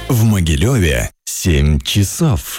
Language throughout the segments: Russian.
В Могилеве 7 часов.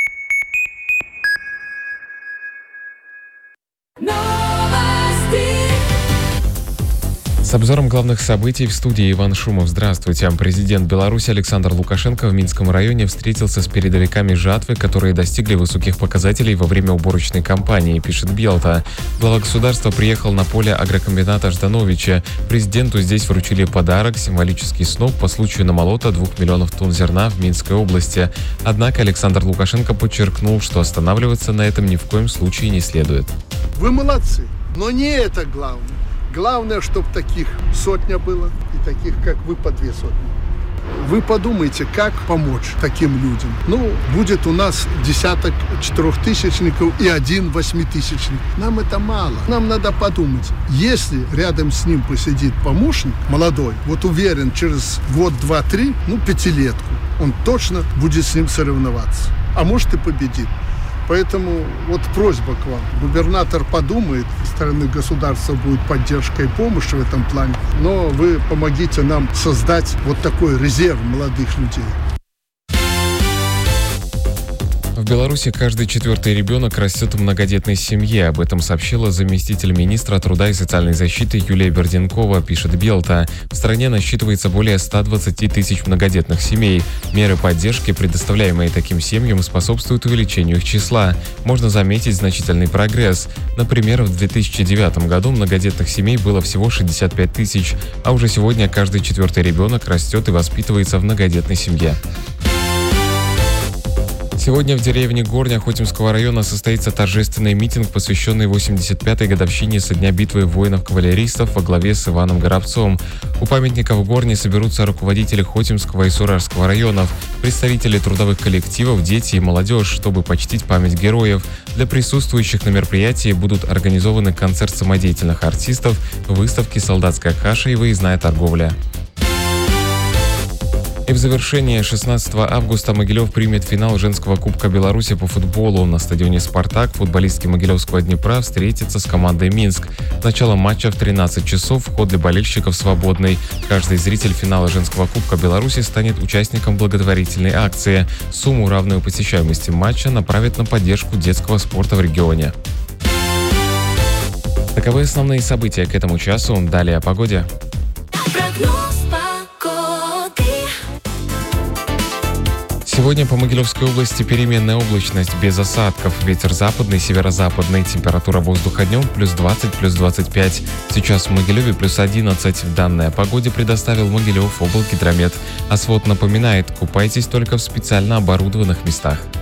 С обзором главных событий в студии Иван Шумов. Здравствуйте. Президент Беларуси Александр Лукашенко в Минском районе встретился с передовиками жатвы, которые достигли высоких показателей во время уборочной кампании, пишет Белта. Глава государства приехал на поле агрокомбината Ждановича. Президенту здесь вручили подарок – символический сноп по случаю намолота 2 миллионов тонн зерна в Минской области. Однако Александр Лукашенко подчеркнул, что останавливаться на этом ни в коем случае не следует. Вы молодцы, но не это главное. Главное, чтобы таких сотня было, и таких, как вы, по 2 сотни. Вы подумайте, как помочь таким людям. Будет у нас десяток 4-тысячников и 1 8-тысячник. Нам это мало. Нам надо подумать, если рядом с ним посидит помощник молодой, вот уверен, через год, 2, 3, 5-летку, он точно будет с ним соревноваться. А может и победит. Поэтому вот просьба к вам. Губернатор подумает, со стороны государства будет поддержка и помощь в этом плане, но вы помогите нам создать вот такой резерв молодых людей. В Беларуси каждый 4-й ребенок растет в многодетной семье. Об этом сообщила заместитель министра труда и социальной защиты Юлия Берденкова, пишет Белта. В стране насчитывается более 120 тысяч многодетных семей. Меры поддержки, предоставляемые таким семьям, способствуют увеличению их числа. Можно заметить значительный прогресс. Например, в 2009 году многодетных семей было всего 65 тысяч, а уже сегодня каждый 4-й ребенок растет и воспитывается в многодетной семье. Сегодня в деревне Горня Хотимского района состоится торжественный митинг, посвященный 85-й годовщине со дня битвы воинов-кавалеристов во главе с Иваном Горобцом. У памятника в Горне соберутся руководители Хотимского и Суражского районов, представители трудовых коллективов, дети и молодежь, чтобы почтить память героев. Для присутствующих на мероприятии будут организованы концерт самодеятельных артистов, выставки «Солдатская каша» и выездная торговля. И в завершение 16 августа Могилев примет финал женского Кубка Беларуси по футболу. На стадионе «Спартак» футболистки Могилевского Днепра встретятся с командой «Минск». Начало матча в 13 часов, вход для болельщиков свободный. Каждый зритель финала женского Кубка Беларуси станет участником благотворительной акции. Сумму, равную посещаемости матча, направят на поддержку детского спорта в регионе. Таковы основные события к этому часу. Далее о погоде. Сегодня по Могилевской области переменная облачность, без осадков. Ветер западный, северо-западный. Температура воздуха днем плюс 20, плюс 25. Сейчас в Могилеве плюс 11. Данные о погоде предоставил Могилев облгидромет. А свод напоминает, купайтесь только в специально оборудованных местах.